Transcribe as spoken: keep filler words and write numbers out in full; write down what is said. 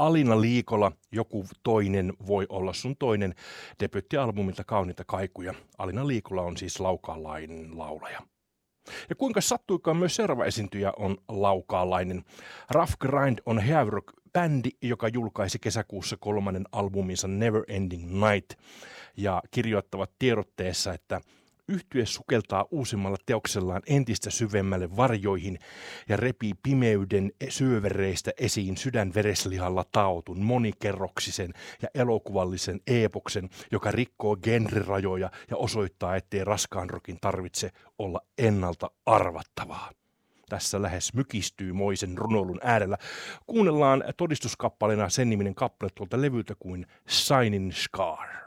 Alina Liikola, Joku toinen voi olla sun toinen, debyttialbumilta Kauniita kaikuja. Alina Liikola on siis laukaalainen laulaja. Ja kuinka sattuikaan myös seuraava esiintyjä on laukaalainen. Rough Grind on heavy-rock-bändi, joka julkaisi kesäkuussa kolmannen albuminsa Never Ending Night. Ja kirjoittavat tiedotteessa, että yhtye sukeltaa uusimmalla teoksellaan entistä syvemmälle varjoihin ja repii pimeyden syövereistä esiin sydänvereslihalla taotun monikerroksisen ja elokuvallisen eepoksen, joka rikkoo genrerajoja ja osoittaa, ettei raskaan rokin tarvitse olla ennalta arvattavaa. Tässä lähes mykistyy moisen runoilun äärellä. Kuunnellaan todistuskappaleena sen niminen kappale tuolta levyltä kuin Shining Scar.